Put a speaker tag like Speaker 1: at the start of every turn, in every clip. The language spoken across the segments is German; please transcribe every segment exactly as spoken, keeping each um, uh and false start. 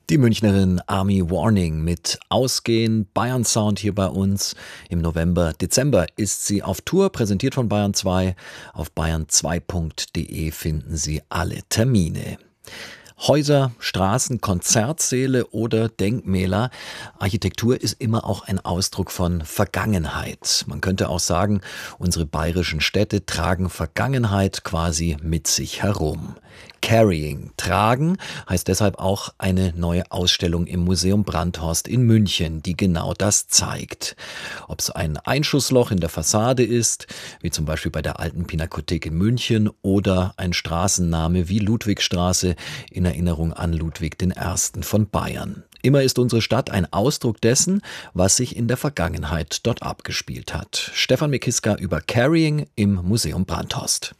Speaker 1: Die Münchnerin Army Warning mit Ausgehen, Bayern Sound hier bei uns. Im November, Dezember ist sie auf Tour, präsentiert von Bayern zwei. Auf bayern zwei punkt de finden Sie alle Termine. Häuser, Straßen, Konzertsäle oder Denkmäler. Architektur ist immer auch ein Ausdruck von Vergangenheit. Man könnte auch sagen, unsere bayerischen Städte tragen Vergangenheit quasi mit sich herum. Carrying, tragen, heißt deshalb auch eine neue Ausstellung im Museum Brandhorst in München, die genau das zeigt. Ob es ein Einschussloch in der Fassade ist, wie zum Beispiel bei der Alten Pinakothek in München, oder ein Straßenname wie Ludwigstraße in Erinnerung an Ludwig der Erste von Bayern. Immer ist unsere Stadt ein Ausdruck dessen, was sich in der Vergangenheit dort abgespielt hat. Stefan Mekiska über Carrying im Museum Brandhorst.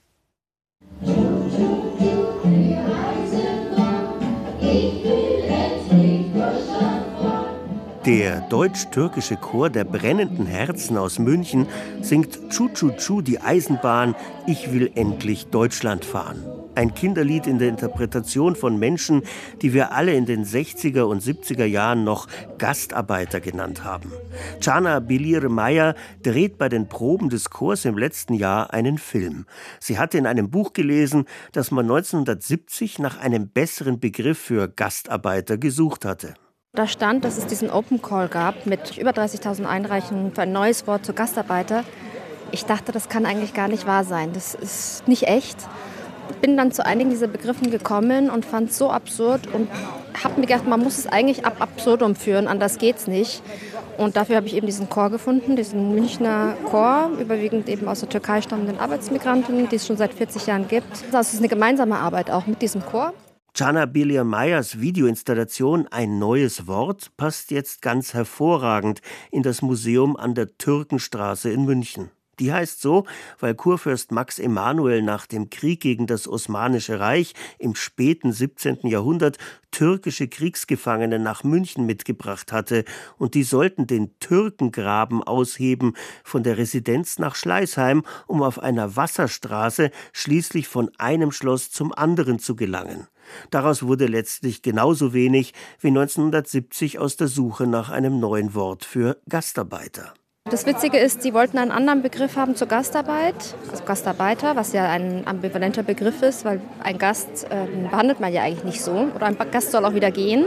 Speaker 2: Der deutsch-türkische Chor der brennenden Herzen aus München singt Tschu-Tschu-Tschu die Eisenbahn, ich will endlich Deutschland fahren. Ein Kinderlied in der Interpretation von Menschen, die wir alle in den sechziger und siebziger Jahren noch Gastarbeiter genannt haben. Cana Belir Meyer dreht bei den Proben des Chors im letzten Jahr einen Film. Sie hatte in einem Buch gelesen, dass man neunzehnhundertsiebzig nach einem besseren Begriff für Gastarbeiter gesucht hatte.
Speaker 3: Da stand, dass es diesen Open Call gab mit über dreißigtausend Einreichungen für ein neues Wort zu Gastarbeiter. Ich dachte, das kann eigentlich gar nicht wahr sein. Das ist nicht echt. Ich bin dann zu einigen dieser Begriffen gekommen und fand es so absurd und habe mir gedacht, man muss es eigentlich ab absurdum führen, anders geht's nicht. Und dafür habe ich eben diesen Chor gefunden, diesen Münchner Chor, überwiegend eben aus der Türkei stammenden Arbeitsmigranten, die es schon seit vierzig Jahren gibt. Also es ist eine gemeinsame Arbeit auch mit diesem Chor.
Speaker 2: Cana Belir Meyers Videoinstallation Ein neues Wort passt jetzt ganz hervorragend in das Museum an der Türkenstraße in München. Die heißt so, weil Kurfürst Max Emanuel nach dem Krieg gegen das Osmanische Reich im späten siebzehnten Jahrhundert türkische Kriegsgefangene nach München mitgebracht hatte und die sollten den Türkengraben ausheben von der Residenz nach Schleißheim, um auf einer Wasserstraße schließlich von einem Schloss zum anderen zu gelangen. Daraus wurde letztlich genauso wenig wie neunzehnhundertsiebzig aus der Suche nach einem neuen Wort für Gastarbeiter.
Speaker 3: Das Witzige ist, sie wollten einen anderen Begriff haben zur Gastarbeit, also Gastarbeiter, was ja ein ambivalenter Begriff ist, weil ein Gast äh, behandelt man ja eigentlich nicht so. Oder ein Gast soll auch wieder gehen.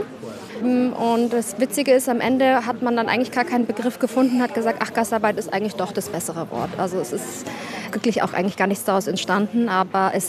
Speaker 3: Und das Witzige ist, am Ende hat man dann eigentlich gar keinen Begriff gefunden, hat gesagt, ach, Gastarbeit ist eigentlich doch das bessere Wort. Also es ist wirklich auch eigentlich gar nichts daraus entstanden, aber es